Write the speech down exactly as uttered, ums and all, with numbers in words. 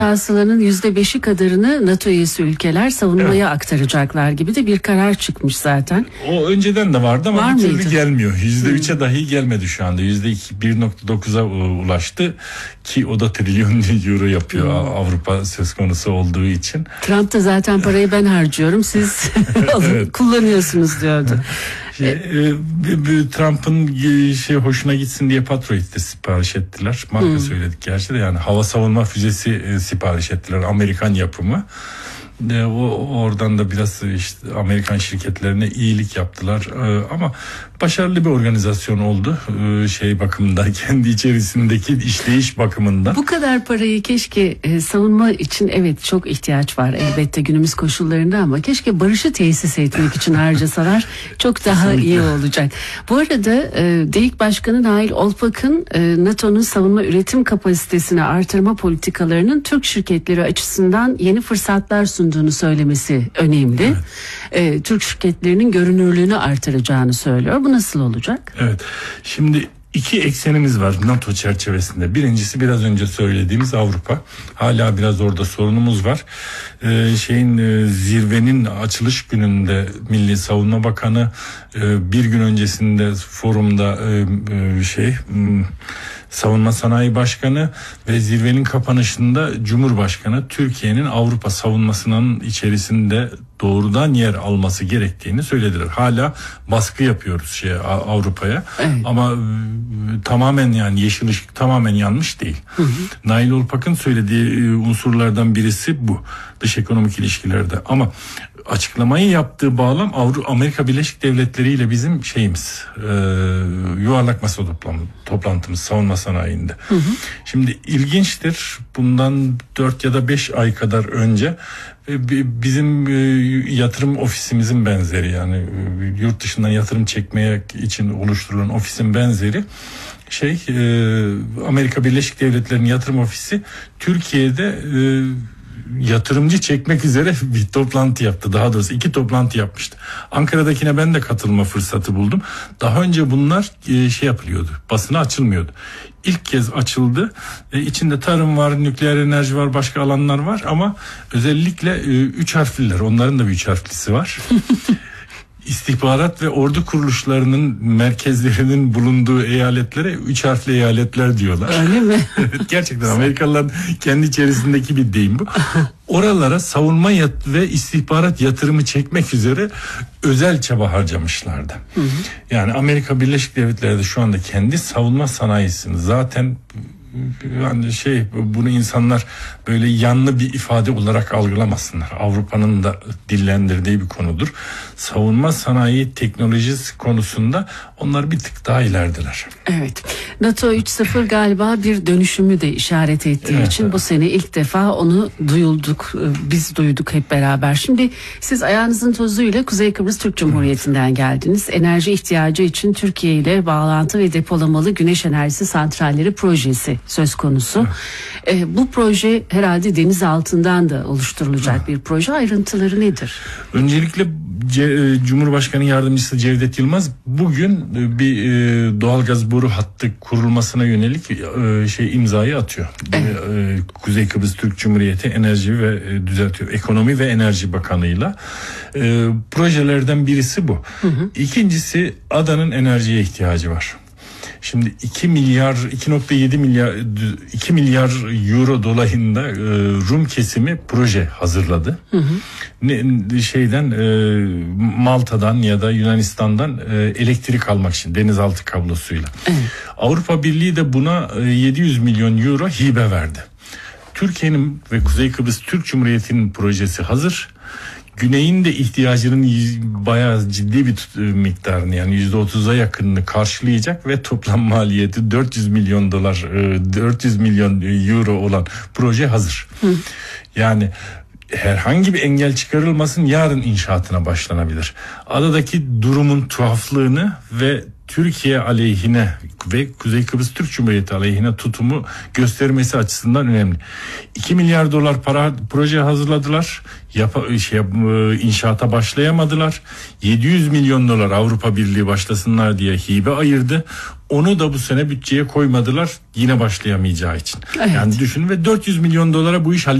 hasılanın yüzde beşi kadarını NATO üyesi ülkeler savunmaya evet. aktaracaklar gibi de bir karar çıkmış zaten. O önceden de vardı ama Var bir türlü mıydı? gelmiyor. yüzde üçe hmm. dahi gelmedi şu anda. yüzde bir nokta dokuza ulaştı ki o da trilyon euro yapıyor hmm. Avrupa söz konusu olduğu için. Trump da zaten parayı ben harcıyorum, siz evet. kullanıyorsunuz diyordu. Şey, e, Trump'ın şey hoşuna gitsin diye Patriot'te sipariş ettiler. Marka hmm. söyledik gerçi de, yani hava savunma füzesi e, sipariş ettiler, Amerikan yapımı. E, o oradan da biraz işte Amerikan şirketlerine iyilik yaptılar. E, ama başarılı bir organizasyon oldu. E, şey bakımından, kendi içerisindeki işleyiş bakımından. Bu kadar parayı keşke e, savunma için, evet çok ihtiyaç var elbette günümüz koşullarında, ama keşke barışı tesis etmek için harcasalar çok daha iyi olacak. Bu arada e, DEİK Başkanı Nail Olpak'ın e, NATO'nun savunma üretim kapasitesini artırma politikalarının Türk şirketleri açısından yeni fırsatlar sunduğunu söylemesi önemli. Evet. E, Türk şirketlerinin görünürlüğünü artıracağını söylüyor. Bu nasıl olacak? Evet. Şimdi iki eksenimiz var NATO çerçevesinde. Birincisi biraz önce söylediğimiz Avrupa. Hala biraz orada sorunumuz var. Ee, şeyin e, zirvenin açılış gününde Milli Savunma Bakanı e, bir gün öncesinde forumda e, e, şey e, Savunma Sanayi Başkanı ve zirvenin kapanışında Cumhurbaşkanı Türkiye'nin Avrupa savunmasının içerisinde doğrudan yer alması gerektiğini söylediler. Hala baskı yapıyoruz şey Avrupa'ya. Evet. Ama e, tamamen, yani yeşil ışık tamamen yanmış değil. Hı hı. Nail Olpak'ın söylediği e, unsurlardan birisi bu. Dış ekonomik ilişkilerde. Ama açıklamayı yaptığı bağlam Avrupa, Amerika Birleşik Devletleri ile bizim şeyimiz, e, yuvarlak masa toplantımız savunma sanayinde. Hı hı. Şimdi ilginçtir. Bundan dört ya da beş ay kadar önce bizim yatırım ofisimizin benzeri, yani yurt dışından yatırım çekmeye için oluşturulan ofisin benzeri şey Amerika Birleşik Devletleri'nin yatırım ofisi Türkiye'de yatırımcı çekmek üzere bir toplantı yaptı. Daha doğrusu iki toplantı yapmıştı. Ankara'dakine ben de katılma fırsatı buldum. Daha önce bunlar şey yapılıyordu. Basına açılmıyordu. İlk kez açıldı. E, içinde tarım var, nükleer enerji var, başka alanlar var ama özellikle e, üç harfliler. Onların da bir üç harflisi var. İstihbarat ve ordu kuruluşlarının merkezlerinin bulunduğu eyaletlere üç harfli eyaletler diyorlar. Öyle mi? Evet, gerçekten Amerikalıların kendi içerisindeki bir deyim bu. Oralara savunma yat ve istihbarat yatırımı çekmek üzere özel çaba harcamışlardı. Hı hı. Yani Amerika Birleşik Devletleri de şu anda kendi savunma sanayisini zaten, yani şey, bunu insanlar böyle yanlı bir ifade olarak algılamasınlar. Avrupa'nın da dillendirdiği bir konudur. Savunma sanayi teknolojisi konusunda onlar bir tık daha ilerideler. Evet. NATO üç nokta sıfır galiba bir dönüşümü de işaret ettiği evet, için evet. bu sene ilk defa onu duyulduk. Biz duyduk hep beraber. Şimdi siz ayağınızın tozuyla Kuzey Kıbrıs Türk Cumhuriyeti'nden evet. geldiniz. Enerji ihtiyacı için Türkiye ile bağlantı ve depolamalı güneş enerjisi santralleri projesi söz konusu. Evet. E, bu proje herhalde deniz altından da oluşturulacak evet. bir proje. Ayrıntıları nedir? Öncelikle Ce- Cumhurbaşkanı Yardımcısı Cevdet Yılmaz bugün bir e, doğalgaz boru hattı kurulmasına yönelik e, şey imzayı atıyor. Evet. E, Kuzey Kıbrıs Türk Cumhuriyeti Enerji ve e, düzeltiyor Ekonomi ve Enerji Bakanı'yla. E, projelerden birisi bu. Hı hı. İkincisi, adanın enerjiye ihtiyacı var. Şimdi iki milyar iki nokta yedi milyar iki milyar euro dolayında e, Rum kesimi proje hazırladı. Hı hı. Ne, şeyden e, Malta'dan ya da Yunanistan'dan e, elektrik almak için denizaltı kablosuyla. Evet. Avrupa Birliği de buna e, yedi yüz milyon euro hibe verdi. Türkiye'nin ve Kuzey Kıbrıs Türk Cumhuriyeti'nin projesi hazır. Güney'in de ihtiyacının bayağı ciddi bir miktarını, yani yüzde otuza yakınını karşılayacak ve toplam maliyeti dört yüz milyon dolar, dört yüz milyon euro olan proje hazır. Hı. Yani herhangi bir engel çıkarılmasın, yarın inşaatına başlanabilir. Adadaki durumun tuhaflığını ve Türkiye aleyhine ve Kuzey Kıbrıs Türk Cumhuriyeti aleyhine tutumu göstermesi açısından önemli. iki milyar dolar para proje hazırladılar. Yapa, şey, inşaata başlayamadılar. yedi yüz milyon dolar Avrupa Birliği başlasınlar diye hibe ayırdı. Onu da bu sene bütçeye koymadılar yine başlayamayacağı için. Evet. Yani düşün ve dört yüz milyon dolara bu iş